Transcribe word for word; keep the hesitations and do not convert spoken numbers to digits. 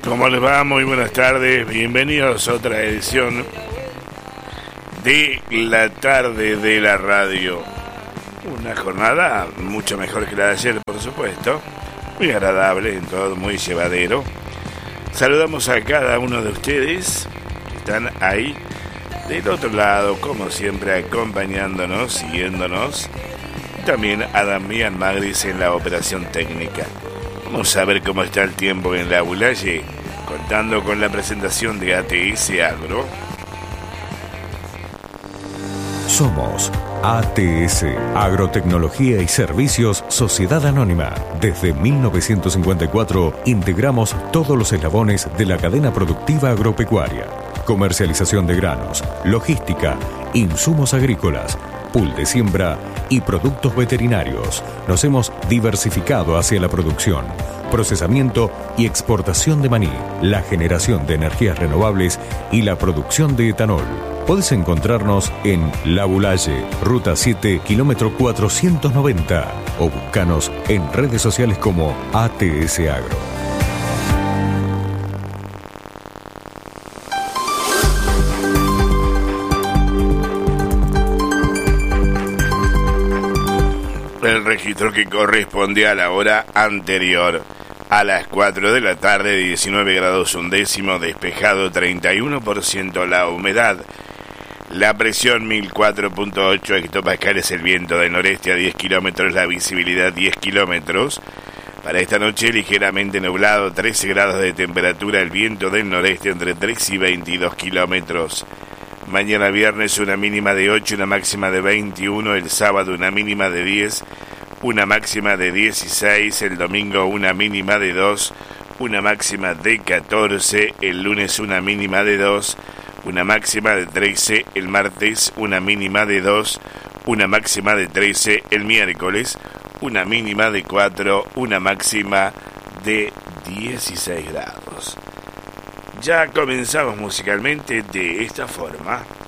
¿Cómo les va? Muy buenas tardes, bienvenidos a otra edición de la tarde de la radio. Una jornada mucho mejor que la de ayer, por supuesto, muy agradable, en todo muy llevadero. Saludamos a cada uno de ustedes que están ahí del otro lado, como siempre, acompañándonos, siguiéndonos. También a Damián Magris en la operación técnica. Vamos a ver cómo está el tiempo en la Bulaye, contando con la presentación de A T S Agro. Somos A T S, Agrotecnología y Servicios Sociedad Anónima. Desde mil novecientos cincuenta y cuatro integramos todos los eslabones de la cadena productiva agropecuaria. Comercialización de granos, logística, insumos agrícolas, pool de siembra y productos veterinarios. Nos hemos diversificado hacia la producción, procesamiento y exportación de maní, la generación de energías renovables y la producción de etanol. Puedes encontrarnos en La Bulaye, Ruta siete, kilómetro cuatrocientos noventa, o búscanos en redes sociales como A T S Agro. El registro que corresponde a la hora anterior. A las cuatro de la tarde, diecinueve grados un décimo, despejado treinta y uno por ciento la humedad. La presión mil cuatro punto ocho hectopascales, el viento de noreste a diez kilómetros, la visibilidad diez kilómetros. Para esta noche ligeramente nublado, trece grados de temperatura, el viento del noreste entre tres y veintidós kilómetros. Mañana viernes una mínima de ocho, una máxima de veintiuno, el sábado una mínima de diez, una máxima de dieciséis, el domingo una mínima de dos, una máxima de catorce, el lunes una mínima de dos, una máxima de trece, el martes una mínima de dos, una máxima de trece, el miércoles una mínima de cuatro, una máxima de dieciséis grados. Ya comenzamos musicalmente de esta forma.